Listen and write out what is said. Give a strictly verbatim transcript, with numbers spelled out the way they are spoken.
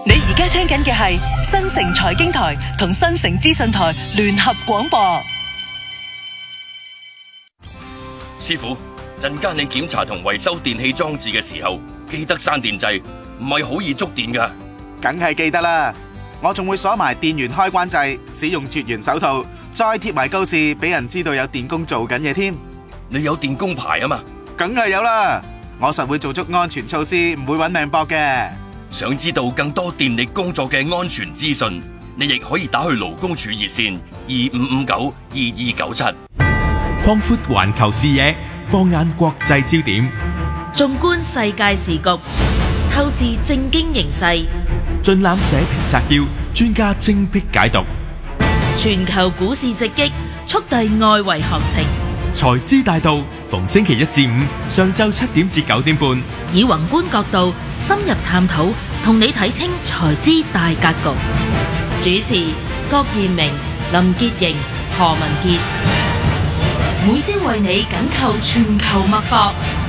你而家聽緊嘅係新城財經台同新城資訊台聯合廣播。 師傅，陣間你檢查同維修電器裝置嘅時候，記得閂電掣，唔係好易觸電㗎。 梗係記得啦，我仲會鎖埋電源開關掣，使用絕緣手套，再貼埋告示俾人知道有電工做緊嘢添。 你有電工牌啊嘛？ 梗係有啦，我實會做足安全措施，唔會揾命搏嘅。 想知道更多電力工作嘅安全資訊，你亦可以打去勞工處熱線二五五九二二九七。 擴闊環球視野，放眼國際焦點， 縱觀世界時局，透視政經形勢， 盡覽社評摘要，專家精闢解讀。 全球股市直擊，速遞外圍行情。 財資大道，逢星期一至五上晝七點至九點半， 以宏觀角度深入探討，同你睇清財資大格局。主持：郭燕明、林潔瑩、何文傑。每朝為你緊扣全球脈搏。